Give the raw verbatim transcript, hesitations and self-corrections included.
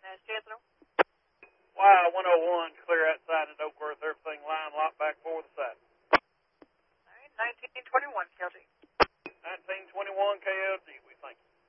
Y one oh one, clear outside at Oakworth, everything line, lock back forward the side. nineteen twenty-one, K L G. nineteen twenty-one K L G, we thank you.